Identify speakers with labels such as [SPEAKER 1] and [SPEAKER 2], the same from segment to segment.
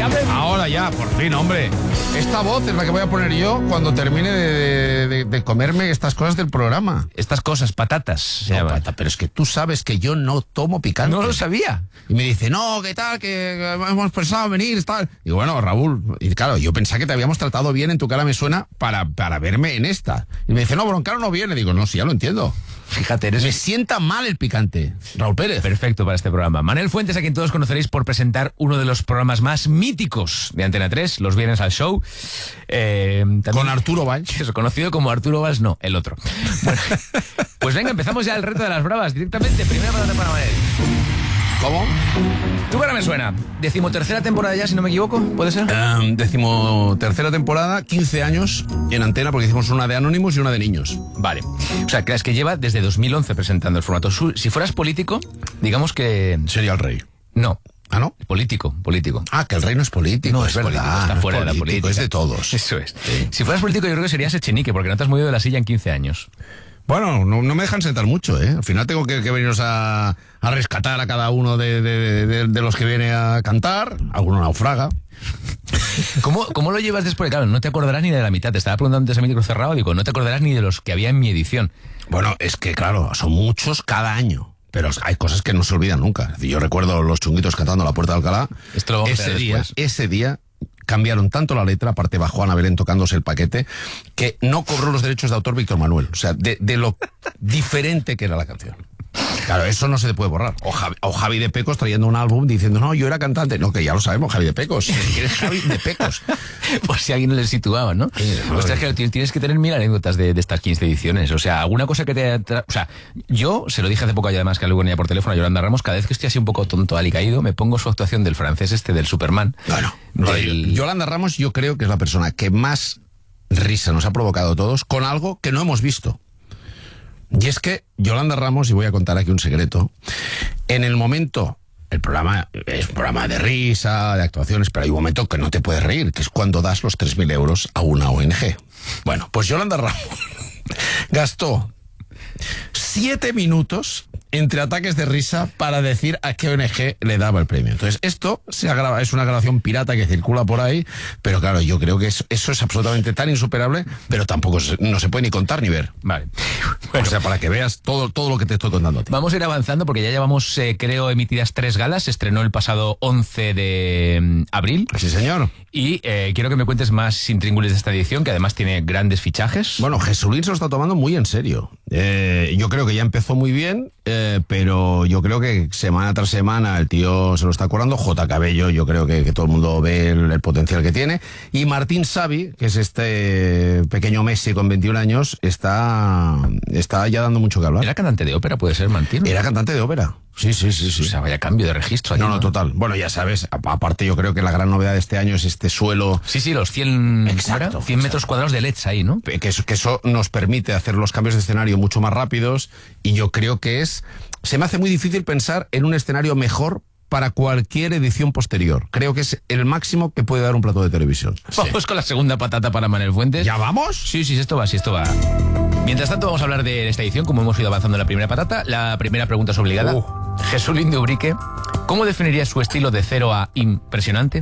[SPEAKER 1] Ahora ya, por fin, hombre. Esta voz es la que voy a poner yo cuando termine de comerme estas cosas del programa.
[SPEAKER 2] Estas cosas, patatas.
[SPEAKER 1] No, pata, pero es que tú sabes que yo no tomo picante.
[SPEAKER 2] No lo sabía.
[SPEAKER 1] Y me dice, no, ¿qué tal? Que hemos pensado venir, tal. Y bueno, Raúl, y claro, yo pensaba que te habíamos tratado bien, en tu cara me suena, para verme en esta. Y me dice, no, Broncano no viene. Digo, no, sí, ya lo entiendo.
[SPEAKER 2] Fíjate,
[SPEAKER 1] Me sienta mal el picante. Raúl Pérez.
[SPEAKER 2] Perfecto para este programa. Manel Fuentes, a quien todos conoceréis por presentar uno de los programas más míticos de Antena 3, los viernes al show.
[SPEAKER 1] Con Arturo Valls.
[SPEAKER 2] Eso, conocido como Arturo Valls, no, el otro. Bueno, pues venga, empezamos ya el reto de las bravas directamente. Primera patata para Manel.
[SPEAKER 1] ¿Cómo?
[SPEAKER 2] ¿Tú cara me suena? 13ª temporada ya, si no me equivoco, ¿puede ser?
[SPEAKER 1] 13ª temporada, 15 años en Antena, porque hicimos una de Anónimos y una de niños.
[SPEAKER 2] Vale. O sea, crees que lleva desde 2011 presentando el formato. Si fueras político, digamos que...
[SPEAKER 1] Sería el rey.
[SPEAKER 2] No.
[SPEAKER 1] ¿Ah, no?
[SPEAKER 2] Político.
[SPEAKER 1] Ah, que el rey no es político.
[SPEAKER 2] No es verdad,
[SPEAKER 1] político,
[SPEAKER 2] está
[SPEAKER 1] no
[SPEAKER 2] fuera
[SPEAKER 1] es
[SPEAKER 2] de la
[SPEAKER 1] político,
[SPEAKER 2] política.
[SPEAKER 1] es de todos.
[SPEAKER 2] Eso es.
[SPEAKER 1] Sí.
[SPEAKER 2] Si fueras político, yo creo que serías Echenique, porque no te has movido de la silla en 15 años.
[SPEAKER 1] Bueno, no me dejan sentar mucho, ¿eh? Al final tengo que veniros a rescatar a cada uno de los que viene a cantar. Alguno naufraga.
[SPEAKER 2] ¿Cómo lo llevas después? Claro, no te acordarás ni de la mitad. Te estaba preguntando antes a micro cerrado, digo, no te acordarás ni de los que había en mi edición.
[SPEAKER 1] Bueno, es que claro, son muchos cada año. Pero hay cosas que no se olvidan nunca. Yo recuerdo los Chunguitos cantando a la Puerta de Alcalá.
[SPEAKER 2] Esto lo vamos a hacer después.
[SPEAKER 1] Ese día cambiaron tanto la letra, aparte bajó Ana Belén tocándose el paquete, que no cobró los derechos de autor Víctor Manuel. O sea, de lo diferente que era la canción. Claro, eso no se te puede borrar. O Javi de Pecos trayendo un álbum diciendo, no, yo era cantante. No, que ya lo sabemos, Javi de Pecos. Eres Javi de Pecos.
[SPEAKER 2] Por si alguien le situaba, ¿no? O sea, es que tienes que tener 1000 anécdotas de estas 15 ediciones. O sea, alguna cosa que te... O sea, yo, se lo dije hace poco, y además que luego venía por teléfono a Yolanda Ramos, cada vez que estoy así un poco tonto, alicaído, me pongo su actuación del francés del Superman.
[SPEAKER 1] Bueno, Yolanda Ramos yo creo que es la persona que más risa nos ha provocado a todos con algo que no hemos visto. Y es que Yolanda Ramos, y voy a contar aquí un secreto, en el momento, el programa es un programa de risa, de actuaciones, pero hay un momento que no te puedes reír, que es cuando das los 3.000 euros a una ONG. Bueno, pues Yolanda Ramos gastó 7 minutos entre ataques de risa para decir a qué ONG le daba el premio. Entonces, esto es una grabación pirata que circula por ahí, pero claro, yo creo que eso es absolutamente tan insuperable, pero tampoco no se puede ni contar ni ver.
[SPEAKER 2] Vale.
[SPEAKER 1] Bueno, o sea, para que veas todo lo que te estoy contando a ti.
[SPEAKER 2] Vamos a ir avanzando porque ya llevamos, creo, emitidas 3 galas. Se estrenó el pasado 11 de abril.
[SPEAKER 1] Sí, señor.
[SPEAKER 2] Y quiero que me cuentes más intríngulis de esta edición, que además tiene grandes fichajes.
[SPEAKER 1] Bueno, Jesulín se lo está tomando muy en serio. Yo creo que ya empezó muy bien, pero yo creo que semana tras semana el tío se lo está curando. J. Cabello, yo creo que todo el mundo ve el potencial que tiene. Y Martín Xavi, que es este pequeño Messi con 21 años, está ya dando mucho que hablar.
[SPEAKER 2] ¿Era cantante de ópera, puede ser, Martín?
[SPEAKER 1] Era cantante de ópera. Sí.
[SPEAKER 2] O sea, vaya cambio de registro. Ahí,
[SPEAKER 1] no, total. Bueno, ya sabes, aparte yo creo que la gran novedad de este año es este suelo...
[SPEAKER 2] Sí, los 100,
[SPEAKER 1] exacto,
[SPEAKER 2] 100 metros cuadrados de LEDs ahí, ¿no?
[SPEAKER 1] Que eso nos permite hacer los cambios de escenario mucho más rápidos, y yo creo que se me hace muy difícil pensar en un escenario mejor para cualquier edición posterior. Creo que es el máximo que puede dar un plato de televisión.
[SPEAKER 2] Vamos con la segunda patata para Manel Fuentes.
[SPEAKER 1] ¿Ya vamos?
[SPEAKER 2] Sí, esto va. Mientras tanto, vamos a hablar de esta edición, como hemos ido avanzando en la primera patata. La primera pregunta es obligada. Jesulín de Ubrique, ¿cómo definirías su estilo de 0 a impresionante?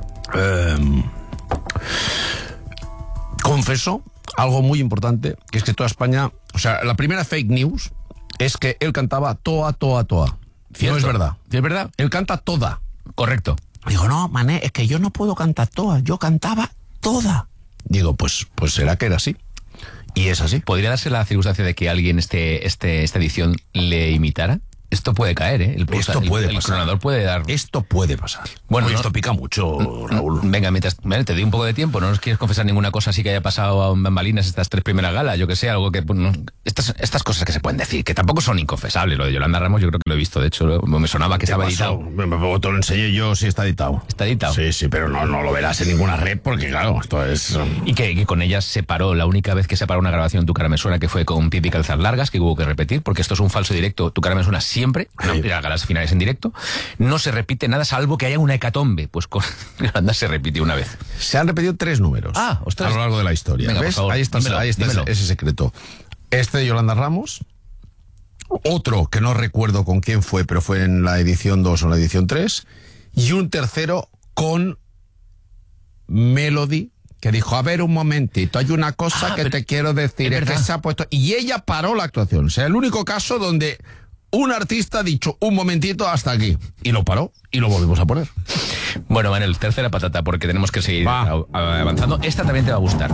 [SPEAKER 1] Confeso algo muy importante, que es que toda España... O sea, la primera fake news es que él cantaba toa.
[SPEAKER 2] ¿Cierto?
[SPEAKER 1] No es verdad.
[SPEAKER 2] ¿Es verdad?
[SPEAKER 1] Él canta toda.
[SPEAKER 2] Correcto.
[SPEAKER 1] Digo, no, mané, es que yo no puedo cantar toda, yo cantaba toda. Digo, pues será que era así. Y es así.
[SPEAKER 2] ¿Podría darse la circunstancia de que alguien esta edición le imitara? Esto puede caer, ¿eh?
[SPEAKER 1] Esto puede pasar.
[SPEAKER 2] El cronador puede dar...
[SPEAKER 1] Esto puede pasar.
[SPEAKER 2] Bueno,
[SPEAKER 1] esto pica mucho, Raúl.
[SPEAKER 2] Venga, te doy un poco de tiempo. No nos quieres confesar ninguna cosa así que haya pasado en bambalinas estas 3 primeras galas. Yo que sé, algo que... Estas cosas que se pueden decir, que tampoco son inconfesables. Lo de Yolanda Ramos yo creo que lo he visto. De hecho, me sonaba que estaba editado.
[SPEAKER 1] Te lo enseñé yo, sí está editado.
[SPEAKER 2] ¿Está editado?
[SPEAKER 1] Sí, pero no lo verás en ninguna red porque, claro, esto es...
[SPEAKER 2] Y que con ella se paró, la única vez que se paró una grabación Tu cara me suena, que fue con Pipi Calzar Largas, que hubo que repetir, porque esto es un falso directo. Tu cara me suena siempre. Las galas finales en directo, no se repite nada salvo que haya una hecatombe. Pues con Yolanda se repite una vez.
[SPEAKER 1] Se han repetido 3 números a lo largo de la historia.
[SPEAKER 2] Venga,
[SPEAKER 1] ¿ves?
[SPEAKER 2] Por favor,
[SPEAKER 1] ahí está ese secreto. Este de Yolanda Ramos, otro que no recuerdo con quién fue, pero fue en la edición 2 o la edición 3, y un tercero con Melody, que dijo, a ver un momentito, hay una cosa que te quiero decir, es que se ha puesto... Y ella paró la actuación. O sea, el único caso donde un artista ha dicho, un momentito, hasta aquí. Y lo paró y lo volvimos a poner.
[SPEAKER 2] Bueno, Manel, tercera patata, porque tenemos que seguir avanzando. Esta también te va a gustar.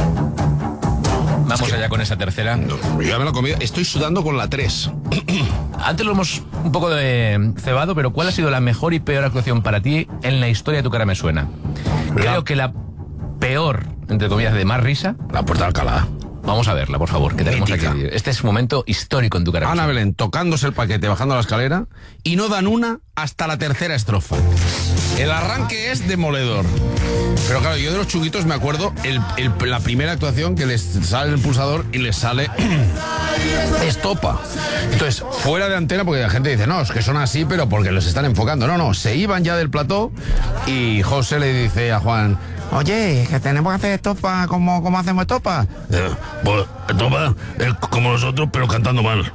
[SPEAKER 2] Vamos allá con esa tercera.
[SPEAKER 1] No, ya me la he comido. Estoy sudando con la 3.
[SPEAKER 2] Antes lo hemos un poco cebado, pero ¿cuál ha sido la mejor y peor actuación para ti en la historia de Tu cara me suena? Creo que la peor, entre comillas, de más risa.
[SPEAKER 1] La Puerta de Alcalá.
[SPEAKER 2] Vamos a verla, por favor, que tenemos aquí. Este es un momento histórico en Tu cara me suena.
[SPEAKER 1] Ana Belén tocándose el paquete, bajando la escalera, y no dan una hasta la tercera estrofa. El arranque es demoledor. Pero claro, yo de los chunguitos me acuerdo la primera actuación que les sale el pulsador y les sale estopa. Entonces, fuera de antena, porque la gente dice, no, es que son así, pero porque los están enfocando. No, se iban ya del plató y José le dice a Juan, oye, que tenemos que hacer estopa, ¿cómo hacemos estopa?
[SPEAKER 3] Pues estopa es como nosotros, pero cantando mal.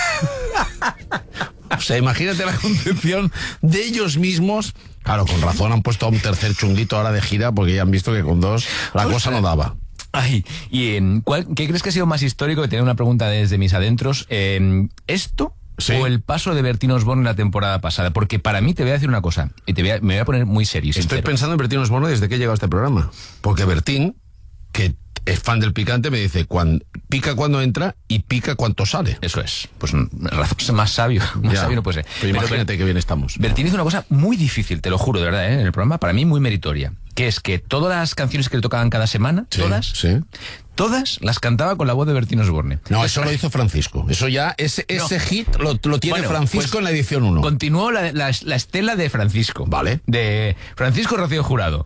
[SPEAKER 1] O sea, imagínate la concepción de ellos mismos. Claro, con razón han puesto a un tercer chunguito ahora de gira porque ya han visto que con dos la cosa no daba.
[SPEAKER 2] Ay, ¿y qué crees que ha sido más histórico? Que tenía una pregunta desde mis adentros. ¿Esto
[SPEAKER 1] sí,
[SPEAKER 2] o el paso de Bertín Osborne la temporada pasada? Porque para mí, te voy a decir una cosa, y me voy a poner muy serio.
[SPEAKER 1] Estoy pensando en Bertín Osborne desde que he llegado a este programa. Porque Bertín, que es fan del picante, me dice, pica cuando entra y pica cuando sale.
[SPEAKER 2] Eso es. Pues razón más sabio. Más sabio no puede ser.
[SPEAKER 1] Pero imagínate que bien estamos.
[SPEAKER 2] Bertín hizo una cosa muy difícil, te lo juro, de verdad, en el programa, para mí muy meritoria. Que es que todas las canciones que le tocaban cada semana, todas las cantaba con la voz de Bertín Osborne.
[SPEAKER 1] No, eso lo hizo Francisco. Eso ya, ese hit lo tiene Francisco en la edición 1.
[SPEAKER 2] Continuó la estela de Francisco.
[SPEAKER 1] Vale.
[SPEAKER 2] De Francisco Rocío Jurado.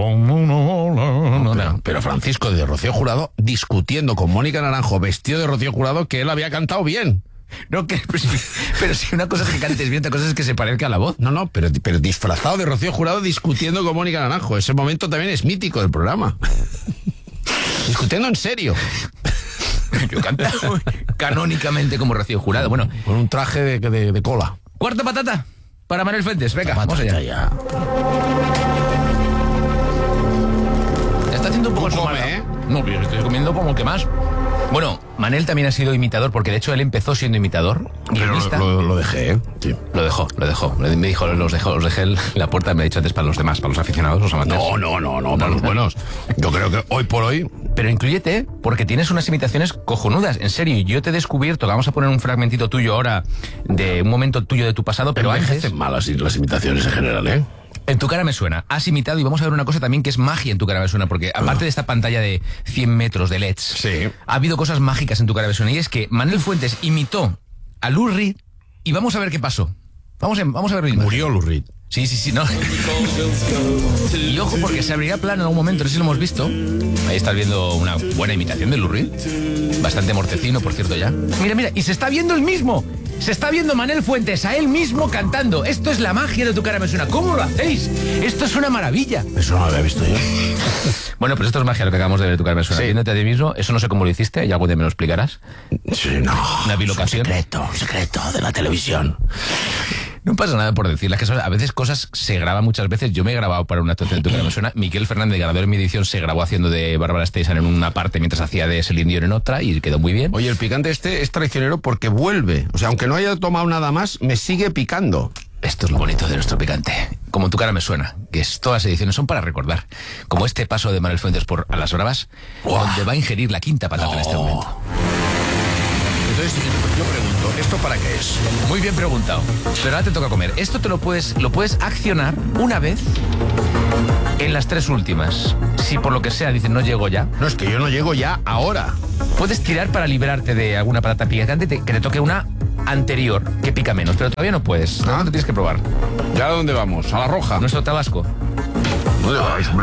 [SPEAKER 1] Pero Francisco de Rocío Jurado discutiendo con Mónica Naranjo vestido de Rocío Jurado que él había cantado bien.
[SPEAKER 2] No, pero si una cosa es que cantes bien, otra cosa es que se parezca a la voz.
[SPEAKER 1] No, pero disfrazado de Rocío Jurado discutiendo con Mónica Naranjo. Ese momento también es mítico del programa. Discutiendo en serio.
[SPEAKER 2] Yo canto canónicamente como Rocío Jurado. Bueno,
[SPEAKER 1] con un traje de cola.
[SPEAKER 2] Cuarta patata para Manel Fuentes. Venga, vamos allá.
[SPEAKER 1] Ya.
[SPEAKER 2] Está haciendo un poco el
[SPEAKER 1] come, ¿eh?
[SPEAKER 2] No, yo estoy comiendo como que más. Bueno, Manel también ha sido imitador, porque de hecho él empezó siendo imitador.
[SPEAKER 1] Pero lo dejé, ¿eh? Sí.
[SPEAKER 2] Lo dejó. Me dijo, los dejé en la puerta, me ha dicho antes para los demás, para los aficionados, los amateurs.
[SPEAKER 1] No, para los buenos. Yo creo que hoy por hoy...
[SPEAKER 2] Pero inclúyete, porque tienes unas imitaciones cojonudas, en serio. Yo te he descubierto, vamos a poner un fragmentito tuyo ahora, de un momento tuyo de tu pasado, pero antes...
[SPEAKER 1] hacen mal las imitaciones en general, ¿eh?
[SPEAKER 2] En Tu cara me suena, has imitado, y vamos a ver una cosa también que es magia en Tu cara me suena, porque aparte de esta pantalla de 100 metros de LEDs,
[SPEAKER 1] sí,
[SPEAKER 2] ha habido cosas mágicas en Tu cara me suena, y es que Manel Fuentes imitó a Lou Reed, y vamos a ver qué pasó. Vamos a ver.
[SPEAKER 1] Murió Lou Reed.
[SPEAKER 2] Sí, no. Y ojo, porque se abrirá plano en algún momento, no sé si lo hemos visto. Ahí estás viendo una buena imitación de Lou Reed. Bastante mortecino, por cierto, ya. Mira, y se está viendo el mismo. Se está viendo Manel Fuentes a él mismo cantando. Esto es la magia de Tu cara me suena. ¿Cómo lo hacéis? Esto es una maravilla.
[SPEAKER 1] Eso no lo había visto yo.
[SPEAKER 2] Bueno, pues esto es magia lo que acabamos de ver, Tu cara me suena.
[SPEAKER 1] Sí.
[SPEAKER 2] Viéndote a ti mismo, eso no sé cómo lo hiciste, y algún día me lo explicarás.
[SPEAKER 1] Sí, no.
[SPEAKER 2] Una bilocación.
[SPEAKER 1] Un secreto de la televisión.
[SPEAKER 2] No pasa nada por decirlas, que a veces cosas se graban muchas veces. Yo me he grabado para una actuación de Tu cara me suena. Miquel Fernández, ganador en mi edición, se grabó haciendo de Bárbara Streisand en una parte mientras hacía de Celine Dion en otra, y quedó muy bien.
[SPEAKER 1] Oye, el picante este es traicionero porque vuelve. O sea, aunque no haya tomado nada más, me sigue picando.
[SPEAKER 2] Esto es lo bonito de nuestro picante. Como Tu cara me suena, que todas las ediciones son para recordar. Como este paso de Manel Fuentes por A las Bravas, donde va a ingerir la quinta patata en este momento.
[SPEAKER 1] Entonces, yo pregunto, ¿esto para qué es?
[SPEAKER 2] Muy bien preguntado. Pero ahora te toca comer. Esto lo puedes accionar una vez en las 3 últimas. Si por lo que sea dices no llego ya.
[SPEAKER 1] No, es que yo no llego ya ahora.
[SPEAKER 2] Puedes tirar para librarte de alguna patata picante que te toque una anterior que pica menos, pero todavía no puedes. No te tienes que probar.
[SPEAKER 1] ¿Ya a dónde vamos? ¿A la roja?
[SPEAKER 2] Nuestro Tabasco.
[SPEAKER 1] ¿Dónde vais, hombre?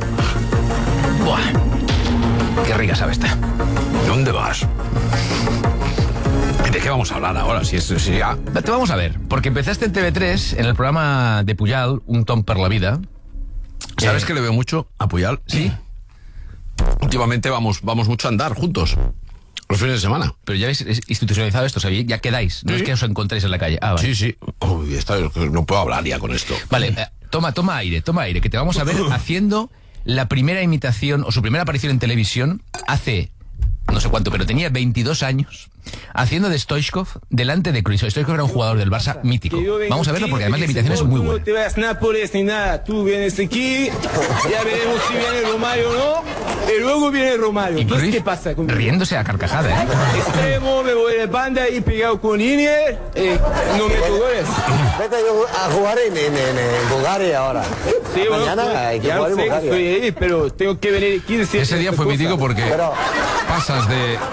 [SPEAKER 2] Buah. Qué rica sabe esta.
[SPEAKER 1] ¿Dónde vas? ¿De qué vamos a hablar ahora? Si ya...
[SPEAKER 2] Te vamos a ver, porque empezaste en TV3, en el programa de Pujal, Un Tom per la vida.
[SPEAKER 1] ¿Sabes que le veo mucho a Pujal?
[SPEAKER 2] Sí.
[SPEAKER 1] Últimamente vamos mucho a andar juntos. Los fines de semana.
[SPEAKER 2] Pero ya habéis institucionalizado esto, ¿sabéis? Ya quedáis. No
[SPEAKER 1] ¿Sí?
[SPEAKER 2] Es que os encontréis en la calle. Ah, vale.
[SPEAKER 1] Sí. Uy, no puedo hablar ya con esto.
[SPEAKER 2] Vale, toma aire, que te vamos a ver haciendo la primera imitación o su primera aparición en televisión hace no sé cuánto, pero tenía 22 años haciendo de Stoichkov delante de Cruyff. Stoichkov era un jugador del Barça mítico. Vamos a verlo porque además la imitación es muy buena.
[SPEAKER 4] No te vas Nápoles ni nada, tú vienes aquí, ya veremos si viene Romario o no, y luego viene Romario.
[SPEAKER 2] Y
[SPEAKER 4] Entonces,
[SPEAKER 2] Cruyff
[SPEAKER 4] ¿qué pasa conmigo?
[SPEAKER 2] riéndose a carcajada, ¿eh?
[SPEAKER 4] Extremo, me voy de banda y pegado con Inier, no meto goles.
[SPEAKER 5] Vete a jugar en Bulgaria ahora.
[SPEAKER 4] Sí, bueno,
[SPEAKER 5] Mañana hay que
[SPEAKER 4] ya
[SPEAKER 5] jugar en
[SPEAKER 4] sé que
[SPEAKER 5] Bulgaria.
[SPEAKER 4] estoy ahí, pero tengo que venir aquí.
[SPEAKER 1] Ese día fue mítico porque
[SPEAKER 5] Pero-
[SPEAKER 1] pasas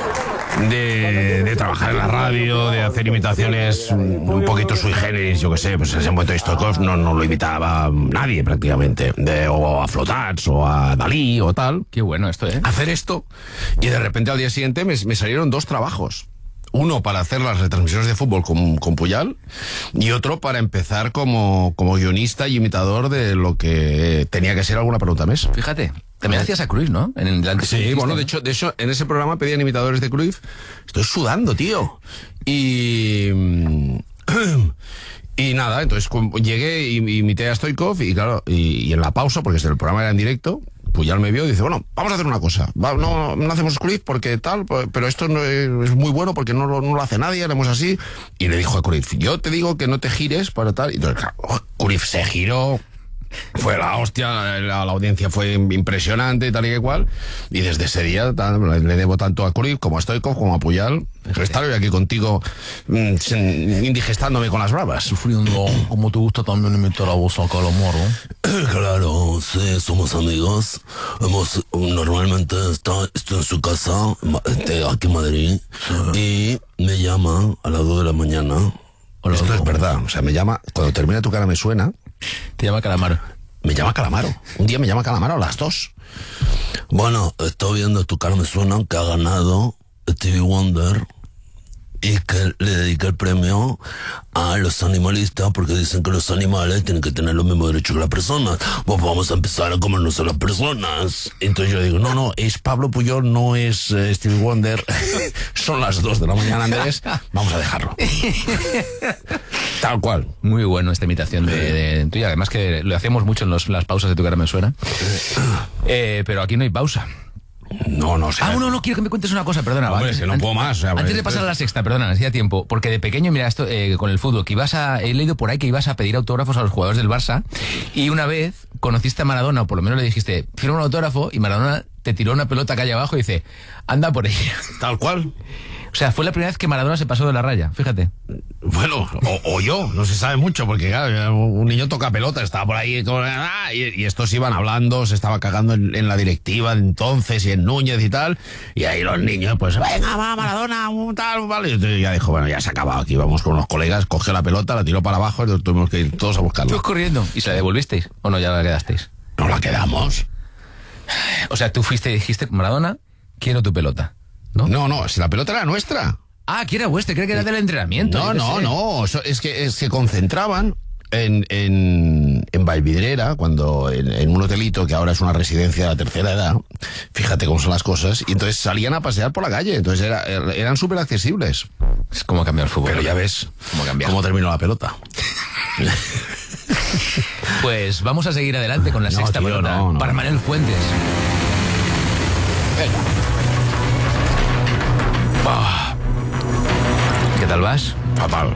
[SPEAKER 1] de trabajar en la radio, de hacer imitaciones un poquito sui generis, yo que sé, pues en ese momento Stoichkov no lo imitaba nadie prácticamente, o a Flotats, o a Dalí, o tal.
[SPEAKER 2] Qué bueno esto, ¿eh?
[SPEAKER 1] Hacer esto, y de repente al día siguiente me salieron 2 trabajos. Uno para hacer las retransmisiones de fútbol con Puyal y otro para empezar como guionista y imitador de lo que tenía que ser alguna pregunta mes.
[SPEAKER 2] Fíjate, también hacías a Cruyff, ¿no? En el
[SPEAKER 1] Sí, bueno, de hecho, en ese programa pedían imitadores de Cruyff. Estoy sudando, tío. Y nada, entonces llegué y imité a Stoichkov y claro, y en la pausa, porque el programa era en directo, Puyal me vio y dice, bueno, vamos a hacer una cosa. No hacemos Cruyff porque tal, pero esto no es muy bueno porque no lo hace nadie, haremos así. Y le dijo a Cruyff, yo te digo que no te gires para tal. Y entonces, claro, Cruyff se giró. Fue la hostia, la audiencia fue impresionante y tal y que cual. Y desde ese día le debo tanto a Cruyff como a Stoichkov como a Puyal. Estar hoy aquí contigo indigestándome con las bravas.
[SPEAKER 6] Sufriendo, como te gusta también imitar a vos a Calamaro.
[SPEAKER 3] Claro, sí, somos amigos. Normalmente estoy en su casa, aquí en Madrid, y me llama a las 2 de la mañana.
[SPEAKER 1] Esto es verdad. O sea, me llama, cuando termina Tu cara me suena,
[SPEAKER 2] Te llama Calamaro.
[SPEAKER 1] me llama Calamaro. Un día me llama Calamaro a las 2.
[SPEAKER 3] Bueno, estoy viendo Tu cara me suena, que ha ganado Stevie Wonder y que le dedica el premio a los animalistas porque dicen que los animales tienen que tener los mismos derechos que las personas. Pues vamos a empezar a comernos a las personas.
[SPEAKER 1] Entonces yo digo, no, es Pablo Puyol, no es Stevie Wonder. Son las 2 de la mañana, Andrés. Vamos a dejarlo. Tal cual.
[SPEAKER 2] Muy bueno esta imitación de tuya. Además que lo hacemos mucho en las pausas de Tu cara me suena. Pero aquí no hay pausa.
[SPEAKER 1] No,
[SPEAKER 2] No, quiero que me cuentes una cosa, perdona.
[SPEAKER 1] Hombre, que no puedo más. O sea,
[SPEAKER 2] Antes de pasar a la sexta, perdona, hacía tiempo, porque de pequeño, mira, esto con el fútbol, que he leído por ahí que ibas a pedir autógrafos a los jugadores del Barça, y una vez conociste a Maradona, o por lo menos le dijiste, firma un autógrafo, y Maradona te tiró una pelota calle abajo y dice, anda por ella.
[SPEAKER 1] Tal cual.
[SPEAKER 2] O sea, fue la primera vez que Maradona se pasó de la raya, fíjate.
[SPEAKER 1] Bueno, o yo, no se sabe mucho, porque claro, un niño toca pelota, estaba por ahí, y estos iban hablando, se estaba cagando en la directiva entonces, y en Núñez y tal, y ahí los niños, pues, venga, va, Maradona, tal, vale, y entonces ya dijo, bueno, ya se ha acabado aquí, vamos con unos colegas, cogió la pelota, la tiró para abajo, y tuvimos que ir todos a buscarla.
[SPEAKER 2] Tú corriendo. ¿Y se la devolvisteis? ¿O no, ya la quedasteis?
[SPEAKER 1] ¿No la quedamos?
[SPEAKER 2] O sea, tú fuiste y dijiste, Maradona, quiero tu pelota, ¿no?
[SPEAKER 1] No, si la pelota era nuestra.
[SPEAKER 2] Ah, que era vuestra, creo que era del entrenamiento.
[SPEAKER 1] No, es que se concentraban en Valvidrera, cuando en un hotelito que ahora es una residencia de la tercera edad, fíjate cómo son las cosas, y entonces salían a pasear por la calle, entonces eran súper accesibles.
[SPEAKER 2] Es como cambió el fútbol.
[SPEAKER 1] Pero ya ves
[SPEAKER 2] cómo
[SPEAKER 1] terminó la pelota.
[SPEAKER 2] Pues vamos a seguir adelante con la sexta
[SPEAKER 1] tío,
[SPEAKER 2] pelota
[SPEAKER 1] no.
[SPEAKER 2] para Manuel Fuentes. ¿Qué tal vas?
[SPEAKER 1] Fatal.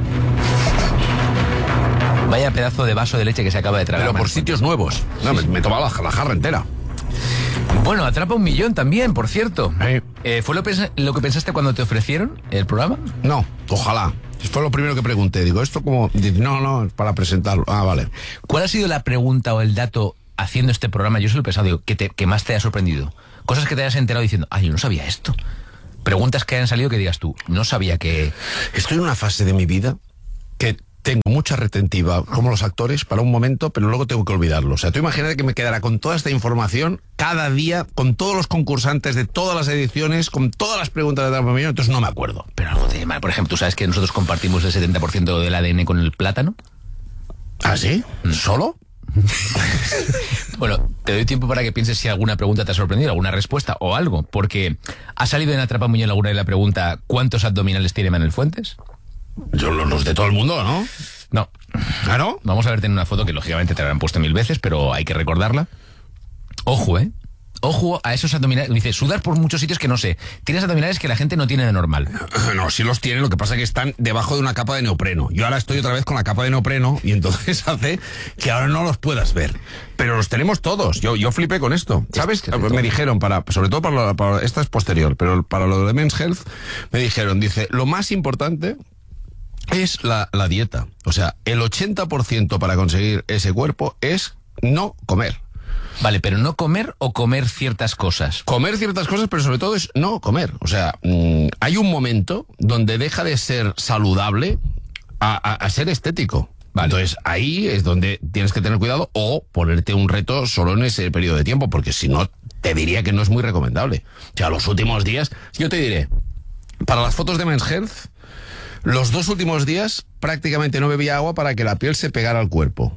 [SPEAKER 2] Vaya pedazo de vaso de leche que se acaba de tragar.
[SPEAKER 1] Pero por
[SPEAKER 2] Manuel
[SPEAKER 1] sitios nuevos. No, me tomaba la jarra entera.
[SPEAKER 2] Fuentes. Bueno, atrapa 1 millón también, por cierto. ¿Fue lo que pensaste cuando te ofrecieron el programa?
[SPEAKER 1] No, ojalá. Fue lo primero que pregunté. Digo, ¿esto cómo? No, es para presentarlo. Ah, vale.
[SPEAKER 2] ¿Cuál ha sido la pregunta o el dato haciendo este programa? Yo se lo he pensado, digo, que más te ha sorprendido. Cosas que te hayas enterado diciendo, yo no sabía esto. Preguntas que hayan salido que digas tú, no sabía que...
[SPEAKER 1] Estoy en una fase de mi vida que tengo mucha retentiva, como los actores, para un momento, pero luego tengo que olvidarlo. O sea, tú imagínate que me quedara con toda esta información cada día, con todos los concursantes de todas las ediciones, con todas las preguntas de Atrapa un Millón, entonces no me acuerdo.
[SPEAKER 2] Pero algo tiene mal. Por ejemplo, ¿tú sabes que nosotros compartimos el 70% del ADN con el plátano?
[SPEAKER 1] ¿Ah, sí? ¿Solo?
[SPEAKER 2] Bueno, te doy tiempo para que pienses si alguna pregunta te ha sorprendido, alguna respuesta o algo, porque ha salido en Atrapa un Millón alguna de la pregunta ¿cuántos abdominales tiene Manuel Fuentes?
[SPEAKER 1] Yo los de todo el mundo, ¿no?
[SPEAKER 2] No.
[SPEAKER 1] ¿Ah, no?
[SPEAKER 2] Vamos a verte en una foto que lógicamente te habrán puesto 1000 veces, pero hay que recordarla. Ojo, ¿eh? Ojo a esos abdominales. Dice, sudar por muchos sitios que no sé. Tienes abdominales que la gente no tiene de normal.
[SPEAKER 1] No, sí los tiene, lo que pasa es que están debajo de una capa de neopreno. Yo ahora estoy otra vez con la capa de neopreno y entonces hace que ahora no los puedas ver. Pero los tenemos todos. Yo flipé con esto. ¿Sabes? Me dijeron, sobre todo para esta es posterior, pero para lo de Men's Health, me dijeron, dice, lo más importante es la dieta. O sea, el 80% para conseguir ese cuerpo es no comer.
[SPEAKER 2] Vale, pero no comer o comer ciertas cosas.
[SPEAKER 1] Comer ciertas cosas, pero sobre todo es no comer. O sea, hay un momento donde deja de ser saludable a ser estético. Vale. Entonces, ahí es donde tienes que tener cuidado o ponerte un reto solo en ese periodo de tiempo, porque si no, te diría que no es muy recomendable. O sea, los últimos días, yo te diré, para las fotos de Men's Health, los 2 últimos días prácticamente no bebía agua para que la piel se pegara al cuerpo.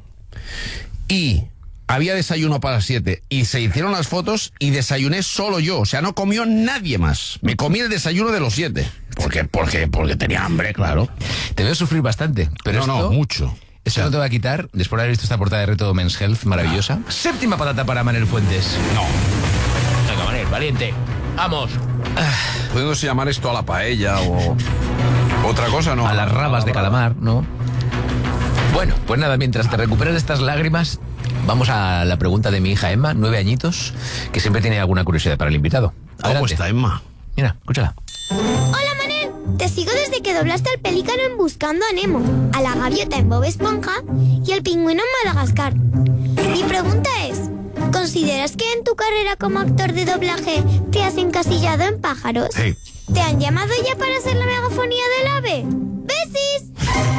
[SPEAKER 1] Y había desayuno para las 7 y se hicieron las fotos y desayuné solo yo. O sea, no comió nadie más. Me comí el desayuno de los 7. Porque tenía hambre, claro.
[SPEAKER 2] Te veo sufrir bastante. Pero
[SPEAKER 1] no, mucho.
[SPEAKER 2] Eso no te va a quitar, después de haber visto esta portada de reto Men's Health maravillosa. Séptima patata para Manel Fuentes.
[SPEAKER 1] No.
[SPEAKER 2] Venga, Manel, valiente. ¡Vamos!
[SPEAKER 1] ¿Pudiéndose llamar esto a la paella o otra cosa, no?
[SPEAKER 2] A las rabas de calamar, ¿no? Bueno, pues nada, mientras te recuperas de estas lágrimas, vamos a la pregunta de mi hija Emma, 9 añitos, que siempre tiene alguna curiosidad para el invitado.
[SPEAKER 1] ¿Cómo está Emma?
[SPEAKER 2] Mira, escúchala.
[SPEAKER 7] Hola, Manel. Te sigo desde que doblaste al pelícano en Buscando a Nemo, a la gaviota en Bob Esponja y al pingüino en Madagascar. Mi pregunta es, ¿consideras que en tu carrera como actor de doblaje te has encasillado en pájaros?
[SPEAKER 1] Sí.
[SPEAKER 7] ¿Te han llamado ya para hacer la megafonía del ave? ¡Besis!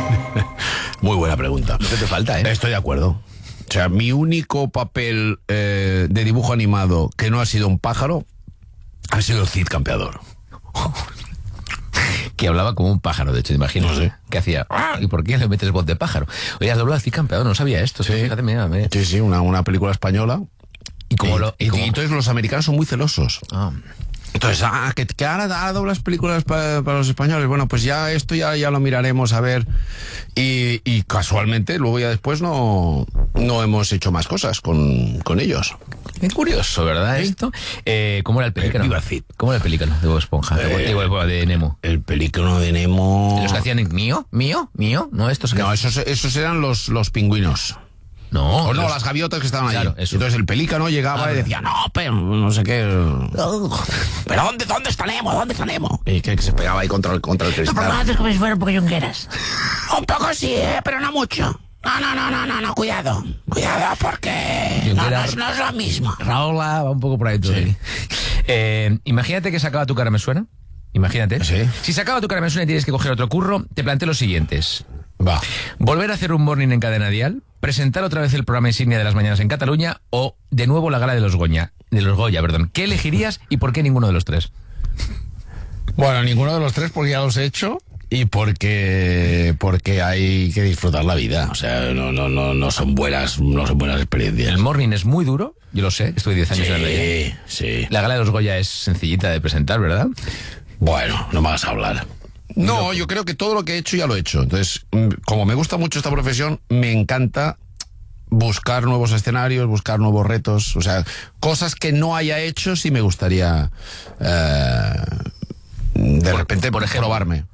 [SPEAKER 1] Muy buena pregunta.
[SPEAKER 2] No te falta, ¿eh?
[SPEAKER 1] Estoy de acuerdo. O sea, mi único papel de dibujo animado que no ha sido un pájaro ha sido el Cid Campeador.
[SPEAKER 2] Que hablaba como un pájaro, de hecho, imagino.
[SPEAKER 1] No sé.
[SPEAKER 2] Que hacía... ¿Y por qué le metes voz de pájaro? Oye, has doblado al Cid Campeador, no sabía esto.
[SPEAKER 1] Sí.
[SPEAKER 2] Fíjate, mira.
[SPEAKER 1] Sí, una película española.
[SPEAKER 2] Y
[SPEAKER 1] entonces los americanos son muy celosos. Entonces, que ahora doblas películas para los españoles. Bueno, pues ya esto ya lo miraremos a ver. Y casualmente, luego ya después no hemos hecho más cosas con ellos.
[SPEAKER 2] Qué curioso, ¿verdad?
[SPEAKER 1] ¿Sí?
[SPEAKER 2] Esto. ¿Cómo era el pelícano?
[SPEAKER 1] Viva Cid.
[SPEAKER 2] ¿Cómo era el pelícano de Bob Esponja? De Nemo.
[SPEAKER 1] El pelícano de Nemo.
[SPEAKER 2] Los que hacían mío, no estos.
[SPEAKER 1] No, esos eran los pingüinos.
[SPEAKER 2] No,
[SPEAKER 1] O no, las gaviotas que estaban
[SPEAKER 2] Claro,
[SPEAKER 1] ahí.
[SPEAKER 2] eso.
[SPEAKER 1] Entonces el pelícano llegaba y decía, no, pero no sé qué. ¿Pero dónde está Nemo? ¿Dónde está Nemo? Y que se pegaba ahí contra el cristal.
[SPEAKER 8] haces como si fuera un poco yungueras.
[SPEAKER 1] Un poco sí, pero no mucho. No, cuidado. Cuidado porque no es lo mismo.
[SPEAKER 2] Raúl va un poco por ahí todo.
[SPEAKER 1] Sí.
[SPEAKER 2] Imagínate que se acaba Tu cara me suena. Imagínate.
[SPEAKER 1] Sí.
[SPEAKER 2] Si se acaba Tu cara me suena y tienes que coger otro curro, te planteo los siguientes.
[SPEAKER 1] Va.
[SPEAKER 2] Volver a hacer un morning en Cadena Dial, presentar otra vez el programa insignia de las mañanas en Cataluña o de nuevo la gala de los Goya. ¿Qué elegirías y por qué ninguno de los tres?
[SPEAKER 1] Bueno, ninguno de los tres porque ya los he hecho y porque hay que disfrutar la vida. O sea, no son buenas experiencias.
[SPEAKER 2] El morning es muy duro, yo lo sé, estuve 10 años en el
[SPEAKER 1] Sí.
[SPEAKER 2] La gala de los Goya es sencillita de presentar, ¿verdad?
[SPEAKER 1] Bueno, no me vas a hablar. No, yo creo que todo lo que he hecho ya lo he hecho. Entonces, como me gusta mucho esta profesión, me encanta buscar nuevos escenarios, buscar nuevos retos. O sea, cosas que no haya hecho sí me gustaría de repente
[SPEAKER 2] por ejemplo.
[SPEAKER 1] probarme.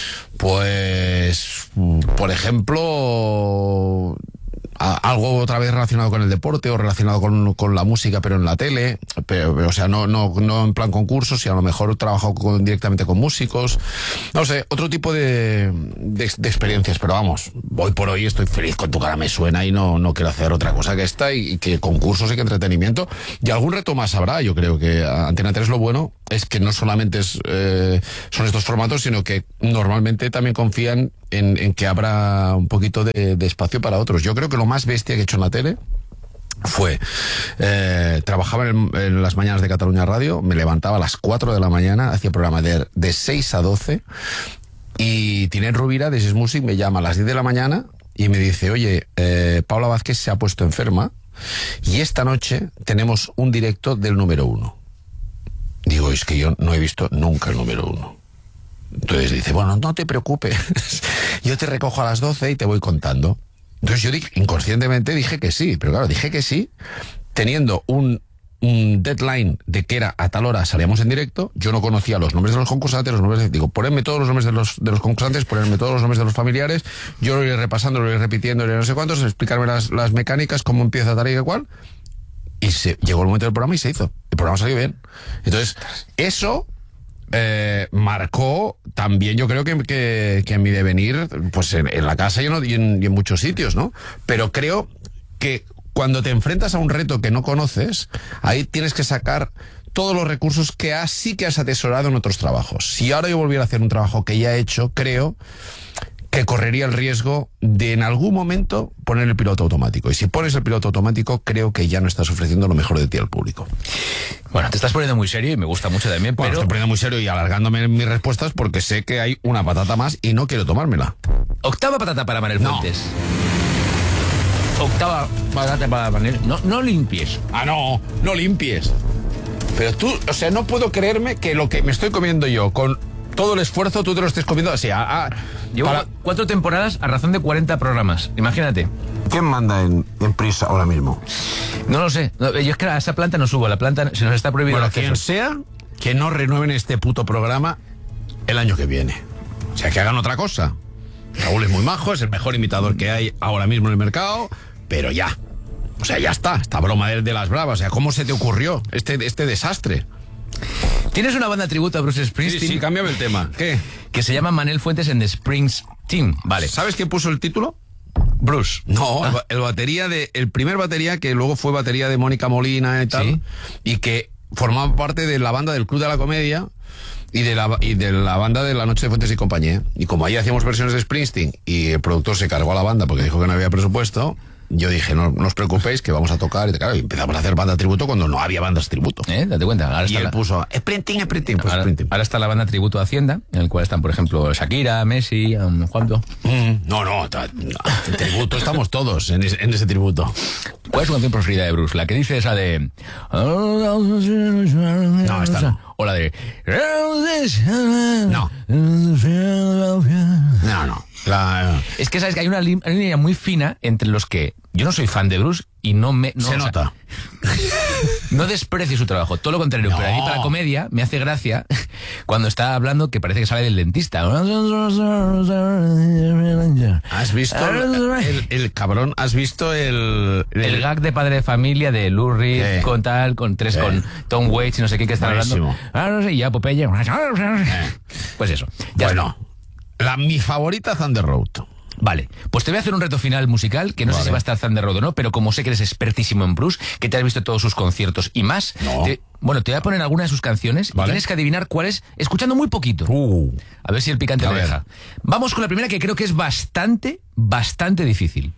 [SPEAKER 1] Pues, por ejemplo, algo otra vez relacionado con el deporte o relacionado con la música, pero en la tele, o sea, no en plan concursos, sino a lo mejor he trabajado directamente con músicos, no sé, otro tipo de experiencias, pero vamos, hoy por hoy estoy feliz con Tu cara me suena y no quiero hacer otra cosa que esta y que concursos y que entretenimiento, y algún reto más habrá. Yo creo que Antena 3 lo bueno es que no solamente son estos formatos, sino que normalmente también confían en que habrá un poquito de espacio para otros. Yo creo que lo más bestia que he hecho en la tele fue, trabajaba en las mañanas de Cataluña Radio, me levantaba a las 4 de la mañana, hacía programa de 6 a 12 y Tinét Rovira de Sis Music me llama a las 10 de la mañana y me dice, oye, Paula Vázquez se ha puesto enferma y esta noche tenemos un directo del número 1. Digo, es que yo no he visto nunca el número 1. Entonces dice, bueno, no te preocupes, yo te recojo a las 12 y te voy contando. Entonces yo inconscientemente dije que sí, pero claro, dije que sí, teniendo un un deadline de que era a tal hora salíamos en directo, yo no conocía los nombres de los concursantes, ponerme todos los nombres de los concursantes, ponerme todos los nombres de los familiares, yo lo iré repasando, lo iré repitiendo, lo iré no sé cuántos, explicarme las mecánicas, cómo empieza tal y cual, y llegó el momento del programa y se hizo. El programa salió bien. Entonces, eso marcó también, yo creo que en mi devenir, pues en la casa y en muchos sitios, ¿no? Pero creo que cuando te enfrentas a un reto que no conoces, ahí tienes que sacar todos los recursos que sí que has atesorado en otros trabajos. Si ahora yo volviera a hacer un trabajo que ya he hecho, creo que correría el riesgo de en algún momento poner el piloto automático. Y si pones el piloto automático, creo que ya no estás ofreciendo lo mejor de ti al público.
[SPEAKER 2] Bueno, te estás poniendo muy serio y me gusta mucho también,
[SPEAKER 1] Bueno,
[SPEAKER 2] pero...
[SPEAKER 1] estoy poniendo muy serio y alargándome en mis respuestas porque sé que hay una patata más y no quiero tomármela.
[SPEAKER 2] Octava patata para Manel
[SPEAKER 1] No.
[SPEAKER 2] Fuentes. Octava patata para Manel. No limpies.
[SPEAKER 1] Ah, no limpies. Pero tú, o sea, no puedo creerme que lo que me estoy comiendo yo con todo el esfuerzo tú te lo estés comiendo así.
[SPEAKER 2] Llevo 4 temporadas a razón de 40 programas. Imagínate.
[SPEAKER 1] ¿Quién manda en Prisa ahora mismo?
[SPEAKER 2] No lo sé. No, yo es que a esa planta no subo. A la planta se nos está prohibido el
[SPEAKER 1] Bueno,
[SPEAKER 2] acceso.
[SPEAKER 1] quien sea, que no renueven este puto programa el año que viene. O sea, que hagan otra cosa. Raúl es muy majo, es el mejor imitador que hay ahora mismo en el mercado, pero ya. O sea, ya está. Esta broma de las bravas. O sea, ¿cómo se te ocurrió este desastre?
[SPEAKER 2] Tienes una banda tributo a Bruce Springsteen.
[SPEAKER 1] Sí, cámbiame el tema. ¿Qué?
[SPEAKER 2] Que se llama Manel Fuentes and the Springsteen. Vale.
[SPEAKER 1] ¿Sabes quién puso el título?
[SPEAKER 2] Bruce.
[SPEAKER 1] No, el primer batería que luego fue batería de Mónica Molina y tal,
[SPEAKER 2] ¿Sí?
[SPEAKER 1] y que formaba parte de la banda del Club de la Comedia y de la banda de La Noche de Fuentes y Compañía. Y como ahí hacíamos versiones de Springsteen y el productor se cargó a la banda porque dijo que no había presupuesto, yo dije, no os preocupéis que vamos a tocar. Y claro, empezamos a hacer banda tributo cuando no había bandas tributo.
[SPEAKER 2] Date cuenta. Ahora
[SPEAKER 1] Y
[SPEAKER 2] está
[SPEAKER 1] él puso Springsteen, pues Springsteen.
[SPEAKER 2] ahora está la banda tributo a Hacienda, en el cual están, por ejemplo, Shakira, Messi, Juanjo.
[SPEAKER 1] No, en tributo estamos todos en ese tributo.
[SPEAKER 2] ¿Cuál es tu canción preferida de Bruce? La que dice esa de...
[SPEAKER 1] No, esta no.
[SPEAKER 2] O la de...
[SPEAKER 1] No. No.
[SPEAKER 2] Es que sabes que hay una línea muy fina entre los que... Yo no soy fan de Bruce y no me... No,
[SPEAKER 1] Se nota.
[SPEAKER 2] No desprecio su trabajo, todo lo contrario,
[SPEAKER 1] No.
[SPEAKER 2] pero a mí para comedia me hace gracia cuando está hablando que parece que sale del dentista.
[SPEAKER 1] ¿Has visto el cabrón? ¿Has visto el
[SPEAKER 2] El gag de Padre de Familia de Lou Reed con Tom Waits y no sé qué que están
[SPEAKER 1] Buenísimo.
[SPEAKER 2] hablando. Y ya Popeye. Pues eso. Ya
[SPEAKER 1] Bueno, mi favorita, Thunder Road.
[SPEAKER 2] Vale, pues te voy a hacer un reto final musical, que no sé si va a estar Thunder Road o no, pero como sé que eres expertísimo en Bruce, que te has visto todos sus conciertos y más,
[SPEAKER 1] No.
[SPEAKER 2] te voy a poner alguna de sus canciones y tienes que adivinar cuál es, escuchando muy poquito. A ver si el picante
[SPEAKER 1] A
[SPEAKER 2] me
[SPEAKER 1] ver.
[SPEAKER 2] deja. Vamos con la primera, que creo que es bastante difícil.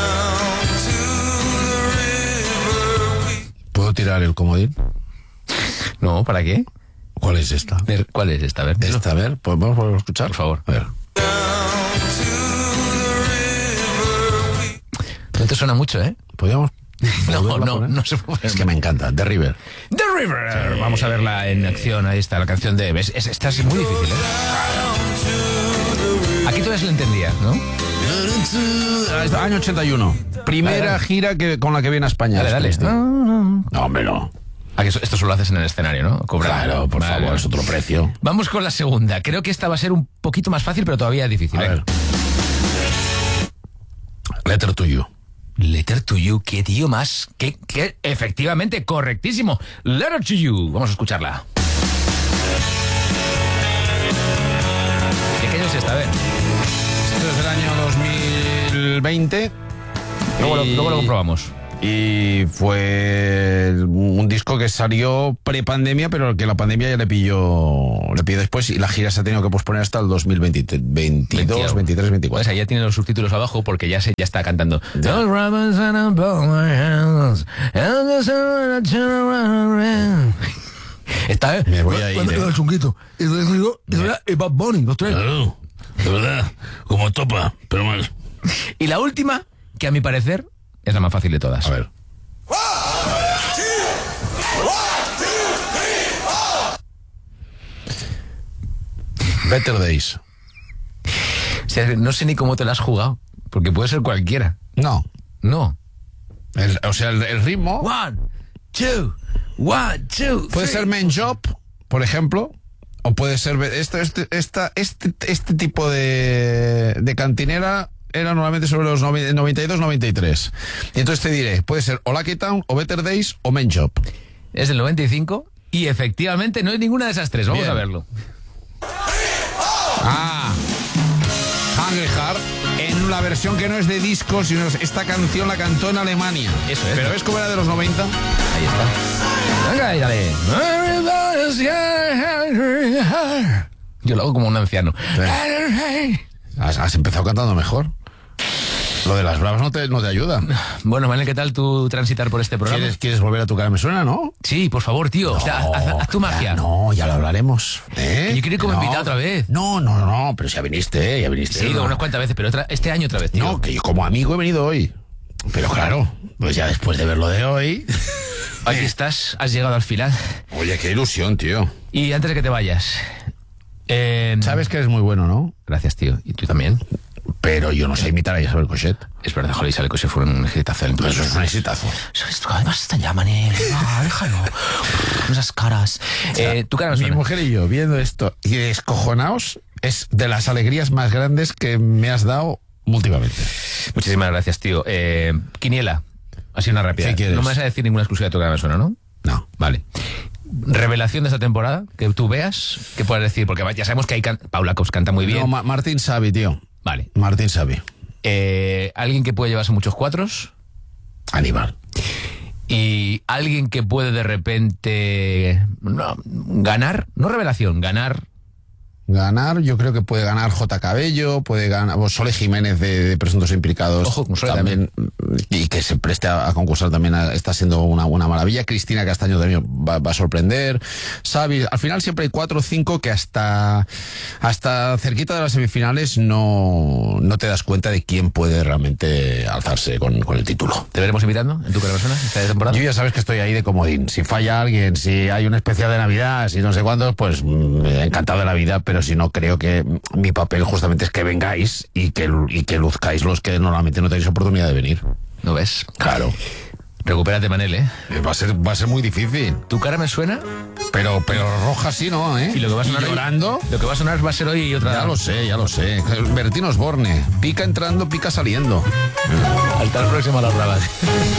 [SPEAKER 1] ¿Puedo tirar el comodín?
[SPEAKER 2] No, ¿para qué?
[SPEAKER 1] ¿Cuál es esta?
[SPEAKER 2] ¿Cuál es esta? A ver, dilo.
[SPEAKER 1] Esta, a ver, pues vamos a escuchar.
[SPEAKER 2] Por favor.
[SPEAKER 1] A ver.
[SPEAKER 2] No te suena mucho, ¿eh?
[SPEAKER 1] ¿Podríamos?
[SPEAKER 2] No se puede.
[SPEAKER 1] Es que me encanta, The River.
[SPEAKER 2] The River. Vamos a verla en acción. Ahí está la canción de... Esta es muy difícil, ¿eh? Aquí todavía se lo entendía, ¿no?
[SPEAKER 1] Año 81. Primera
[SPEAKER 2] Dale.
[SPEAKER 1] gira con la que viene a España.
[SPEAKER 2] Dale.
[SPEAKER 1] No, hombre, no.
[SPEAKER 2] Esto solo haces en el escenario, ¿no? Cobrar.
[SPEAKER 1] Claro, por
[SPEAKER 2] Vale.
[SPEAKER 1] favor, es otro precio.
[SPEAKER 2] Vamos con la segunda. Creo que esta va a ser un poquito más fácil, pero todavía es difícil.
[SPEAKER 1] A
[SPEAKER 2] ¿eh?
[SPEAKER 1] ver. Letter to You.
[SPEAKER 2] Letter to You, qué tío más. Que efectivamente, correctísimo. Letter to You. Vamos a escucharla. ¿De qué año es esta? A ver.
[SPEAKER 1] Esto es del año 2020.
[SPEAKER 2] Luego lo comprobamos.
[SPEAKER 1] Y fue un disco que salió pre-pandemia, pero que la pandemia ya le pilló después y la gira se ha tenido que posponer hasta el 2022, 23, 24.
[SPEAKER 2] Pues ahí ya tiene los subtítulos abajo porque ya está cantando. Está, ¿eh?
[SPEAKER 1] Me voy a ir.
[SPEAKER 6] El chunguito. Y Bad Bunny, los tres.
[SPEAKER 3] Claro, de verdad, como topa, pero mal.
[SPEAKER 2] Y la última, que a mi parecer es la más fácil de todas.
[SPEAKER 1] A ver. Better Days.
[SPEAKER 2] O sea, no sé ni cómo te la has jugado, porque puede ser cualquiera.
[SPEAKER 1] No.
[SPEAKER 2] No.
[SPEAKER 1] El ritmo.
[SPEAKER 2] 1, 2, 1, 2,
[SPEAKER 1] Puede
[SPEAKER 2] 3.
[SPEAKER 1] ser Men Job, por ejemplo, o puede ser este tipo de cantinera era normalmente sobre los 92-93. Y entonces te diré, puede ser o Lucky Town, o Better Days, o Men Job.
[SPEAKER 2] Es del 95 y efectivamente no es ninguna de esas tres. Vamos
[SPEAKER 1] Bien.
[SPEAKER 2] a verlo.
[SPEAKER 1] Hungry Heart, en la versión que no es de disco, sino esta canción la cantó en Alemania.
[SPEAKER 2] Eso es.
[SPEAKER 1] Pero ¿ves cómo era de los 90?
[SPEAKER 2] Ahí está. Venga, ahí, dale. Yo lo hago como un anciano.
[SPEAKER 1] Has empezado cantando mejor. Lo de las bravas no te ayuda.
[SPEAKER 2] Bueno, Manel, ¿qué tal tu transitar por este programa?
[SPEAKER 1] ¿Quieres volver a tu cara? ¿Me suena, no?
[SPEAKER 2] Sí, por favor, tío. O sea, haz tu magia.
[SPEAKER 1] No, ya lo hablaremos. ¿Eh?
[SPEAKER 2] Yo quiero ir como invitado otra vez.
[SPEAKER 1] No, pero ya viniste.
[SPEAKER 2] Sí, he ido unas cuantas veces, pero este año otra vez, tío.
[SPEAKER 1] No, que yo como amigo he venido hoy. Pero claro, pues ya después de ver lo de hoy...
[SPEAKER 2] Aquí estás, has llegado al final.
[SPEAKER 1] Oye, qué ilusión, tío.
[SPEAKER 2] Y antes de que te vayas...
[SPEAKER 1] Sabes que eres muy bueno, ¿no?
[SPEAKER 2] Gracias, tío. ¿Y tú también?
[SPEAKER 1] Pero yo no sé imitar a Isabel Cochet.
[SPEAKER 2] Es verdad, joder, Isabel Cochet fue un exitazo en el
[SPEAKER 1] Eso es un exitazo.
[SPEAKER 2] Basta ya, Manel. Déjalo. Esas caras. Tu cara me
[SPEAKER 1] Mi
[SPEAKER 2] suena.
[SPEAKER 1] mujer y yo viendo esto y descojonaos es de las alegrías más grandes que me has dado últimamente.
[SPEAKER 2] Muchísimas gracias, tío. Quiniela. Así una rápida.
[SPEAKER 1] ¿Qué quieres?
[SPEAKER 2] No me vas a decir ninguna exclusiva de tu cara me suena, ¿no?
[SPEAKER 1] No.
[SPEAKER 2] Vale. Revelación de esta temporada, que tú veas, que puedas decir, porque ya sabemos que hay Paula Cops canta muy bien.
[SPEAKER 1] No, Martín Savi, tío.
[SPEAKER 2] Vale.
[SPEAKER 1] Martín Savi.
[SPEAKER 2] Alguien que puede llevarse muchos cuatros.
[SPEAKER 1] Aníbal.
[SPEAKER 2] Y alguien que puede de repente ganar, no revelación, ganar.
[SPEAKER 1] Ganar, yo creo que puede ganar J. Cabello, puede ganar Sole Jiménez de Presuntos Implicados.
[SPEAKER 2] Ojo, con Sole
[SPEAKER 1] también. Y que se preste a concursar también está siendo una maravilla. Cristina Castaño también va a sorprender. Xavi, al final siempre hay 4 o 5 que hasta cerquita de las semifinales no te das cuenta de quién puede realmente alzarse con el título.
[SPEAKER 2] ¿Te veremos invitando en tu cara persona esta temporada?
[SPEAKER 1] Yo ya sabes que estoy ahí de comodín. Si falla alguien, si hay un especial de Navidad, si no sé cuándo, pues encantado de la vida, pero si no, creo que mi papel justamente es que vengáis y que luzcáis los que normalmente no tenéis oportunidad de venir.
[SPEAKER 2] ¿No ves?
[SPEAKER 1] Claro.
[SPEAKER 2] Recupérate, Manel, ¿eh?
[SPEAKER 1] Va a ser muy difícil.
[SPEAKER 2] Tu cara me suena
[SPEAKER 1] Pero roja sí, ¿no? ¿Eh?
[SPEAKER 2] y lo que va a sonar
[SPEAKER 1] llorando.
[SPEAKER 2] Lo que va a sonar va a ser hoy otra.
[SPEAKER 1] Ya lo sé. Bertín Osborne. Pica entrando, pica saliendo.
[SPEAKER 2] Hasta el próximo a las bravas.